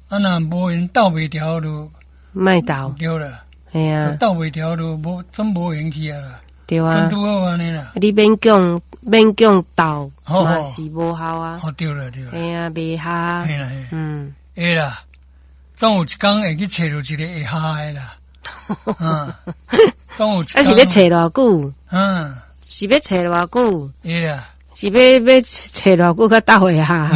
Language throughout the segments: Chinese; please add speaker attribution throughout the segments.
Speaker 1: 若无缘斗袂调就
Speaker 2: 卖斗，
Speaker 1: 对啦。
Speaker 2: 系啊，
Speaker 1: 斗袂调就无真无缘去啊啦。
Speaker 2: 对啊，
Speaker 1: 拄好安尼啦。
Speaker 2: 你勉强斗，
Speaker 1: 好
Speaker 2: 嘛是无效啊。
Speaker 1: 哦，对啦对啦。
Speaker 2: 系啊，袂下。
Speaker 1: 嘿啦嘿。会啦，总有一天会去找到一个会下的啦。总有一天。
Speaker 2: 是要找偌久？是要找偌久？
Speaker 1: 会啦。
Speaker 2: 是要找偌久才斗会下？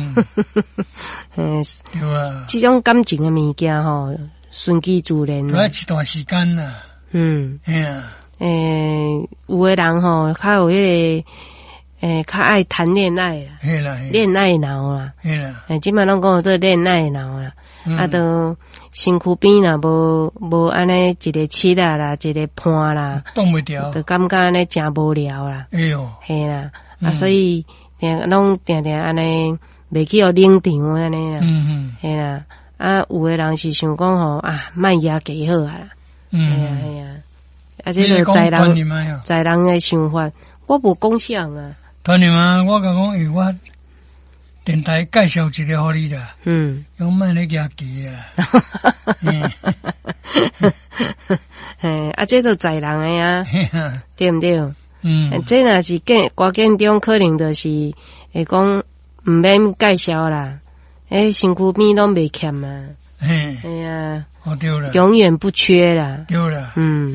Speaker 1: 对啊。
Speaker 2: 这种感情的物件吼，顺其自然。
Speaker 1: 要一段时间啦。嘿啊。
Speaker 2: 有的人吼，较有迄个，较爱谈恋爱啦。
Speaker 1: 嘿啦。
Speaker 2: 恋爱脑啦。
Speaker 1: 嘿啦。
Speaker 2: 即摆拢讲做恋爱脑啦。都身躯边啦，无安尼一个七啦，一个伴啦，
Speaker 1: 挡袂掉，
Speaker 2: 就感觉安尼真无聊啦。
Speaker 1: 哎哟，
Speaker 2: 嘿啦，所以拢定安尼，袂去互冷场安尼啦。嘿啦，有的人是想讲吼卖野几好啊啦。嘿啊，这个在人的想法，我无讲啥啊。
Speaker 1: 团员啊，我甲讲，我电台介绍一个互你啦。用莫咧举旗啦。
Speaker 2: 这都在人的啊，对毋对？这若是歌建中，可能就是会讲毋免介绍啦。身躯边拢袂欠啊。哎呀，
Speaker 1: 对啦，
Speaker 2: 永远不缺啦。
Speaker 1: 对啦。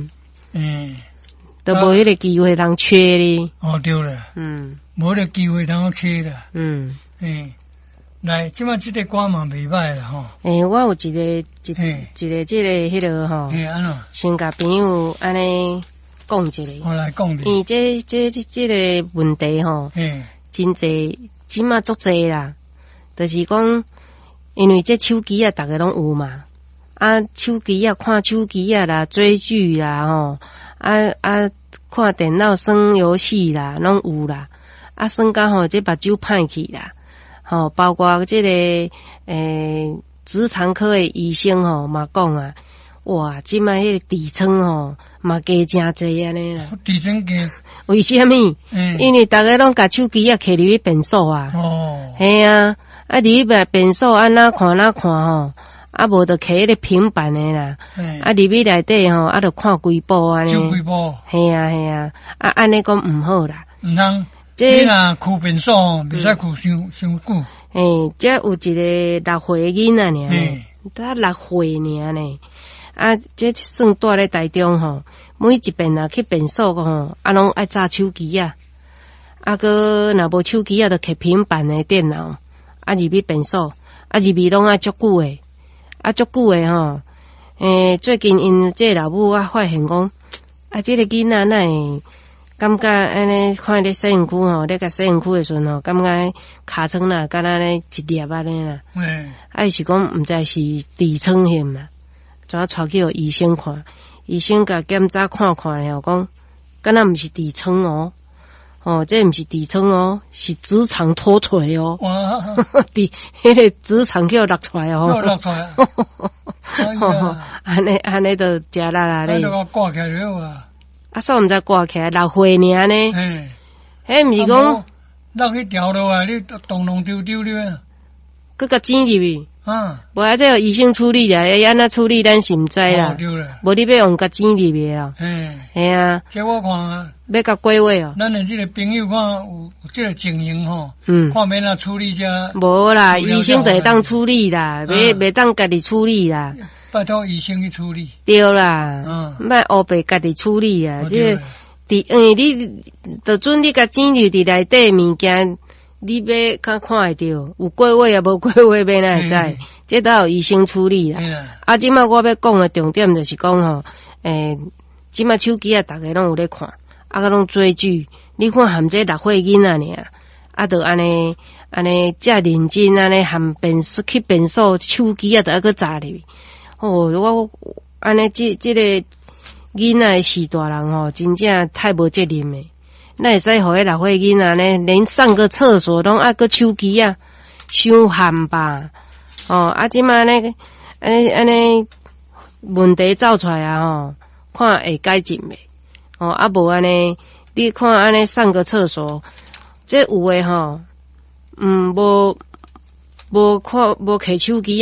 Speaker 2: 都无迄个机会通缺哩。
Speaker 1: 对啦。无迄个机会通缺啦。来，即摆即个歌嘛袂歹啦吼。我
Speaker 2: 有一个即个迄落吼。
Speaker 1: 安怎？
Speaker 2: 先甲朋友安尼讲一下。
Speaker 1: 我来讲者。
Speaker 2: 因为这个问题吼，真济，即摆足济啦。就是讲，因为这手机逐个拢有嘛。手机看手机啦，追剧啦吼。看电脑耍游戏啦，拢有啦。耍到吼，这目睭歹去啦。包括这个直肠科的医生吼嘛讲啊，哇，即摆迄个痔疮吼嘛加真济安尼啦。
Speaker 1: 痔疮加？
Speaker 2: 为什么？因为大家拢甲手机摕入去便所啊。嘿啊，入去便所安那看吼，无就摕迄个平板的啦。入去内底吼，就看规部安尼。
Speaker 1: 就规部。
Speaker 2: 嘿啊，安尼讲毋好啦。
Speaker 1: 毋通。你若去便所吼，袂使去伤久。
Speaker 2: 这有一个6岁囡仔尔，才6岁尔呢。这算住咧台中吼，每一遍若去便所吼，拢爱揸手机啊。个若无手机就摕平板的电脑，入去便所，入去拢爱足久诶，足久诶吼。最近因这老母发现讲，这个囡仔哪会？感觉安尼看咧洗身躯吼，咧甲洗身躯诶时阵吼，感觉尻川啦，敢若咧一粒安尼啦。是讲毋知是痔疮型啦，怎带去互医生看，医生甲检查看咧吼，讲敢若毋是痔疮这毋是痔疮是直肠脱垂哇！迄个直肠叫落出来
Speaker 1: 落出来。
Speaker 2: 安尼就食力啦咧。
Speaker 1: 我挂起来了啊！
Speaker 2: 煞毋知挂起来6岁尔呢？迄毋是讲
Speaker 1: 落去掉落啊！你动丢丢了啊！
Speaker 2: 佮甲剪入去。无这有医生处理啦，安怎处理咱是毋知啦。无你要用甲剪入去啊。嘿啊。
Speaker 1: 这我看
Speaker 2: 要甲过位
Speaker 1: 咱的这个朋友看有这个情形吼，看免啦处理遮。
Speaker 2: 无啦，医生就会当处理啦，袂当家己处理啦。
Speaker 1: 拜托医生去处理。对
Speaker 2: 啦，莫黑白家己处理啊！这你就准你甲剪入伫内底物件，你要较看会到，有过位啊，无过位要哪会知？这都有医生处理啦。即摆我要讲的重点就是讲吼，即摆手机逐个拢有咧看，个拢追剧。你看含这6岁囡仔尔，就安尼遮认真安尼含去便所手机就搁砸入去。我安尼这个囡仔是大人吼，真正太无责任诶。那会使互迄6岁囡仔呢，连上个厕所拢爱搁手机伤悍吧？即摆安尼问题走出来看会改进袂？无安尼，你看安尼上个厕所，这有诶无摕手机